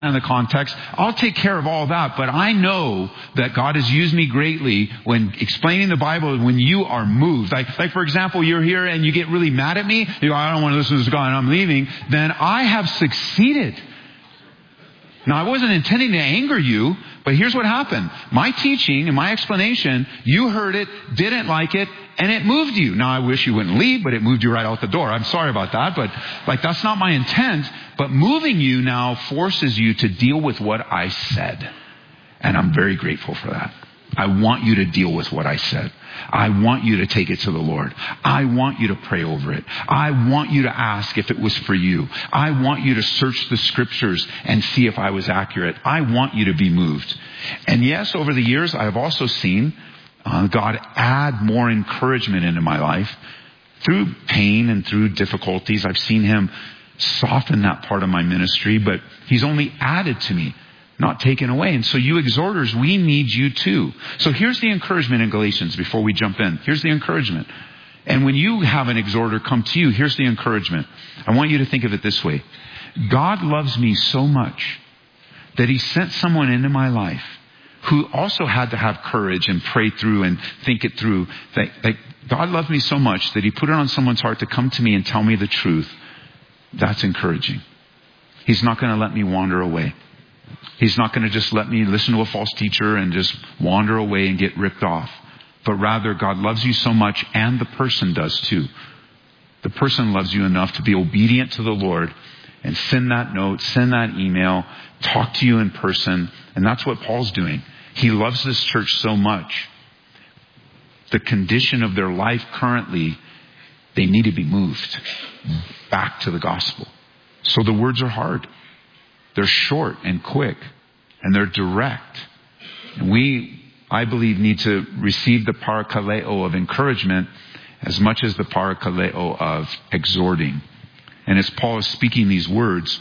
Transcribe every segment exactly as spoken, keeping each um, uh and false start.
in the context, I'll take care of all that, but I know that God has used me greatly when explaining the Bible when you are moved. Like, like for example, you're here and you get really mad at me, you go, I don't want to listen to this guy and I'm leaving, then I have succeeded. Now, I wasn't intending to anger you, but here's what happened. My teaching and my explanation, you heard it, didn't like it, and it moved you. Now, I wish you wouldn't leave, but it moved you right out the door. I'm sorry about that, but like that's not my intent. But moving you now forces you to deal with what I said. And I'm very grateful for that. I want you to deal with what I said. I want you to take it to the Lord. I want you to pray over it. I want you to ask if it was for you. I want you to search the scriptures and see if I was accurate. I want you to be moved. And yes, over the years, I have also seen uh, God add more encouragement into my life through pain and through difficulties. I've seen him soften that part of my ministry, but he's only added to me, not taken away. And so you exhorters, we need you too. So here's the encouragement in Galatians before we jump in. Here's the encouragement. And when you have an exhorter come to you, here's the encouragement. I want you to think of it this way. God loves me so much that he sent someone into my life who also had to have courage and pray through and think it through. That, that God loved me so much that he put it on someone's heart to come to me and tell me the truth. That's encouraging. He's not going to let me wander away. He's not going to just let me listen to a false teacher and just wander away and get ripped off. But rather, God loves you so much, and the person does too. The person loves you enough to be obedient to the Lord and send that note, send that email, talk to you in person. And that's what Paul's doing. He loves this church so much. The condition of their life currently, they need to be moved back to the gospel. So the words are hard. They're short and quick, and they're direct. And we, I believe, need to receive the parakaleo of encouragement as much as the parakaleo of exhorting. And as Paul is speaking these words,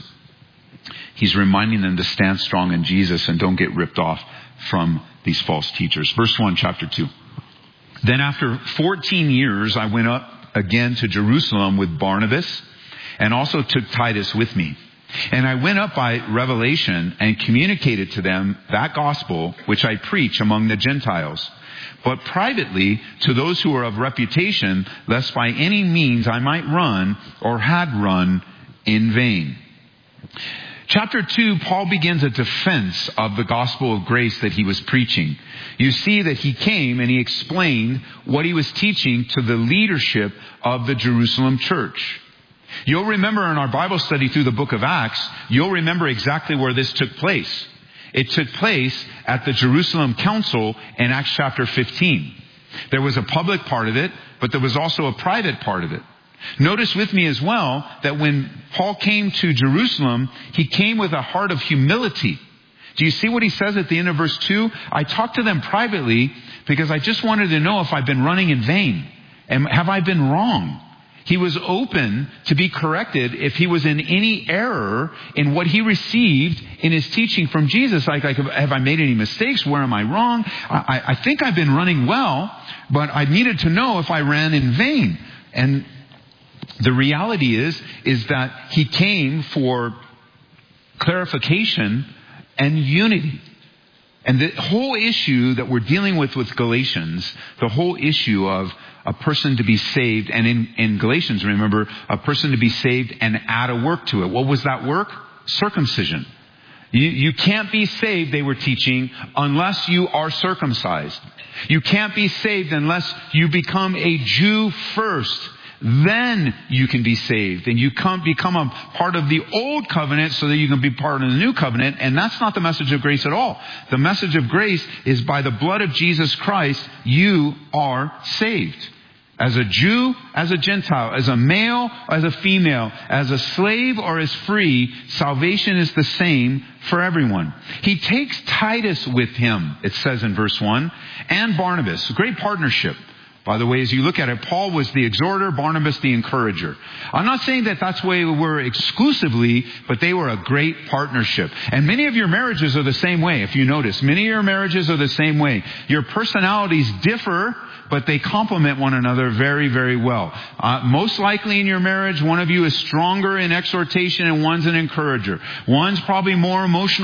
he's reminding them to stand strong in Jesus and don't get ripped off from these false teachers. Verse one, chapter two. Then after fourteen years, I went up again to Jerusalem with Barnabas and also took Titus with me. And I went up by revelation and communicated to them that gospel which I preach among the Gentiles, but privately to those who are of reputation, lest by any means I might run or had run in vain. Chapter two, Paul begins a defense of the gospel of grace that he was preaching. You see that he came and he explained what he was teaching to the leadership of the Jerusalem church. You'll remember in our Bible study through the book of Acts, you'll remember exactly where this took place. It took place at the Jerusalem Council in Acts chapter fifteen. There was a public part of it, but there was also a private part of it. Notice with me as well that when Paul came to Jerusalem, he came with a heart of humility. Do you see what he says at the end of verse two? I talked to them privately because I just wanted to know if I've been running in vain. And have I been wrong? He was open to be corrected if he was in any error in what he received in his teaching from Jesus. Like, like have I made any mistakes? Where am I wrong? I, I think I've been running well, but I needed to know if I ran in vain. And the reality is, is that he came for clarification and unity. And the whole issue that we're dealing with with Galatians, the whole issue of a person to be saved, and in, in Galatians, remember, a person to be saved and add a work to it. What was that work? Circumcision. You, you can't be saved, they were teaching, unless you are circumcised. You can't be saved unless you become a Jew first. Then you can be saved. And you come, become a part of the old covenant so that you can be part of the new covenant. And that's not the message of grace at all. The message of grace is by the blood of Jesus Christ, you are saved. As a Jew, as a Gentile, as a male, as a female, as a slave or as free, salvation is the same for everyone. He takes Titus with him, it says in verse one, and Barnabas. Great partnership. By the way, as you look at it, Paul was the exhorter, Barnabas the encourager. I'm not saying that that's the way we were exclusively, but they were a great partnership. And many of your marriages are the same way, if you notice. Many of your marriages are the same way. Your personalities differ, but they complement one another very, very well. Uh, most likely in your marriage, one of you is stronger in exhortation and one's an encourager. One's probably more emotional